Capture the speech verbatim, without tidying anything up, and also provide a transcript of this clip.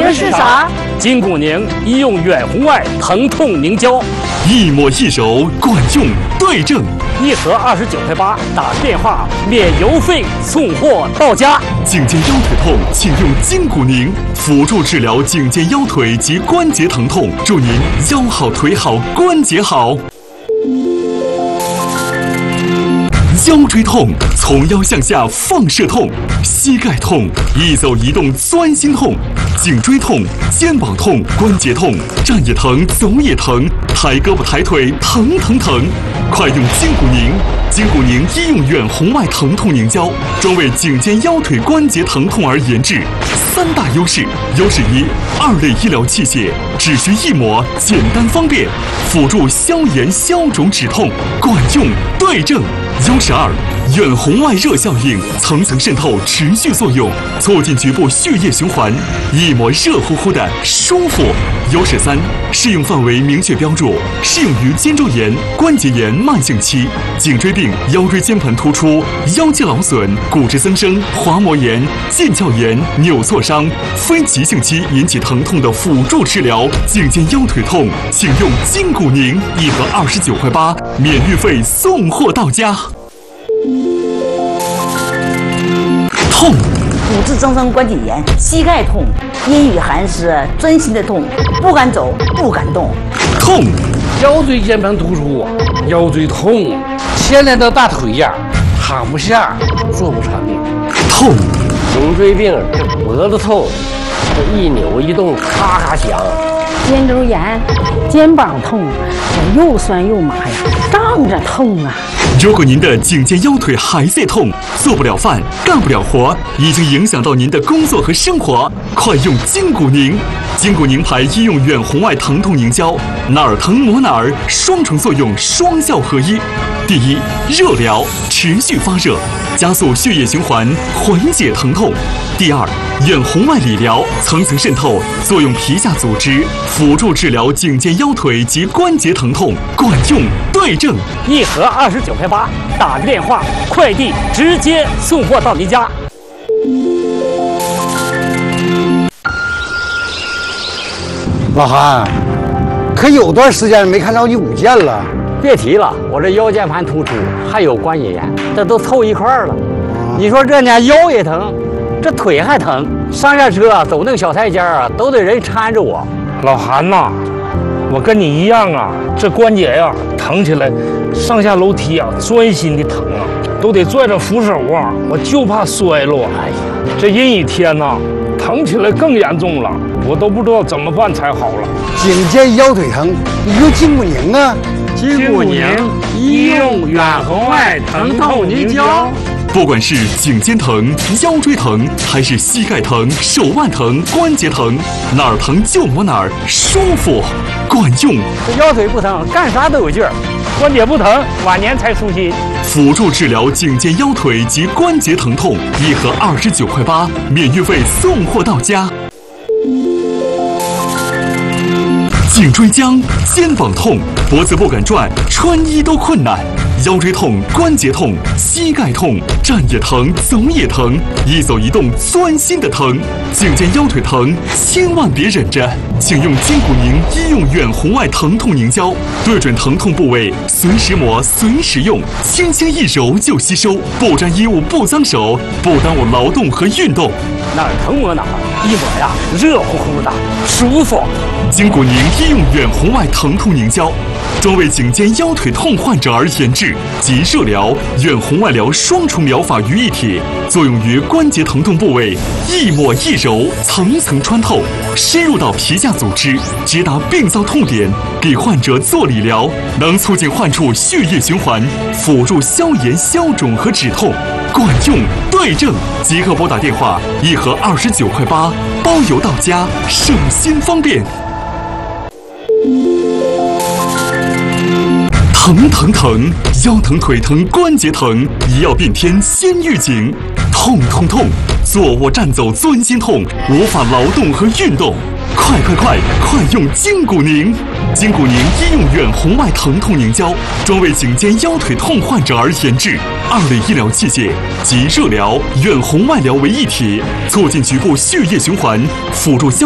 这是啥？ 筋骨宁医用远红外疼痛凝胶， 一抹一揉，管用对症。 一盒二十九块八，打电话免邮费送货到家。 颈肩腰腿痛，请用筋骨宁，辅助治疗颈肩腰腿及关节疼痛，祝您腰好腿好关节好。腰椎痛，从腰向下放射痛；膝盖痛，一走一动钻心痛；颈椎痛，肩膀痛，关节痛，站也疼，走也疼，抬胳膊抬腿疼疼疼。快用筋骨宁！筋骨宁医用远红外疼痛凝胶，专为颈肩腰腿关节疼痛而研制。三大优势：优势一，二类医疗器械，只需一抹，简单方便，辅助消炎消肿止痛，管用对症。优势二，远红外热效应，层层渗透，持续作用，促进局部血液循环，一抹热乎乎的舒服。优势三，适用范围明确标注，适用于肩周炎、关节炎慢性期、颈椎病、腰椎间盘突出、腰肌劳损、骨质增生、滑膜炎、腱鞘炎、扭挫伤、非急性期引起疼痛的辅助治疗。颈肩腰腿痛，请用筋骨宁，一盒二十九块八，免运费送货到家。痛， 骨质增生关节炎，膝盖痛，阴雨寒湿，钻心的痛，不敢走，不敢动。 痛， 腰椎间盘突出，腰椎痛，牵连到大腿呀，躺不下，坐不长的。 痛， 颈椎病，这脖子痛，这一扭一动咔咔响。 肩周炎，肩膀痛，这又酸又麻呀，胀着痛啊。 如果您的颈肩腰腿还在痛，做不了饭，干不了活，已经影响到您的工作和生活，快用筋骨宁！筋骨宁牌医用远红外疼痛凝胶，哪儿疼抹哪儿，双重作用，双效合一。第一，热疗，持续发热，加速血液循环，缓解疼痛。第二，远红外理疗，层层渗透，作用皮下组织，辅助治疗颈肩腰腿及关节疼痛，管用对症。 一盒二十九块八，打个电话，快递直接送货到您家。 老韩，可有段时间没看着你舞剑了。 别提了，我这腰间盘突出，还有关节炎，这都凑一块儿了。你说这呢，腰也疼，这腿还疼，上下车走那个小台阶啊，都得人搀着我。 老韩呐，我跟你一样啊，这关节呀疼起来，上下楼梯啊钻心的疼啊，都得拽着扶手啊，我就怕摔落。哎呀，这阴雨天呐，疼起来更严重了，我都不知道怎么办才好了。 颈肩腰腿疼，你用筋骨宁啊。 筋骨宁医用远红外疼痛凝胶。 不管是颈肩疼、腰椎疼，还是膝盖疼、手腕疼、关节疼，哪儿疼就抹哪儿，舒服，管用。 这腰腿不疼，干啥都有劲儿；关节不疼，晚年才舒心。 辅助治疗颈肩腰腿及关节疼痛，一盒二十九块八，免运费送货到家。颈椎僵、肩膀痛、脖子不敢转，穿衣都困难；腰椎痛、关节痛、膝盖痛，站也疼，走也疼，一走一动钻心的疼。颈肩腰腿疼，千万别忍着，请用筋骨宁医用远红外疼痛凝胶，对准疼痛部位，随时抹，随时用，轻轻一揉就吸收，不沾衣物，不脏手，不耽误劳动和运动。 哪儿疼抹哪儿，一抹呀，热乎乎的，舒服。 筋骨宁医用远红外疼痛凝胶，专为颈肩腰腿痛患者而研制，集热疗、远红外疗双重疗法于一体，作用于关节疼痛部位，一抹一揉，层层穿透，深入到皮下组织，直达病灶痛点，给患者做理疗，能促进患处血液循环，辅助消炎消肿和止痛，管用对症。即刻拨打电话，一盒二十九块八，包邮到家，省心方便。疼疼疼，腰疼腿疼关节疼，一药变天先预警。痛痛痛，坐卧站走钻心痛，无法劳动和运动。快快快，快用筋骨宁！筋骨宁医用远红外疼痛凝胶，专为颈肩腰腿痛患者而研制，二类医疗器械集热疗、远红外疗为一体，促进局部血液循环，辅助消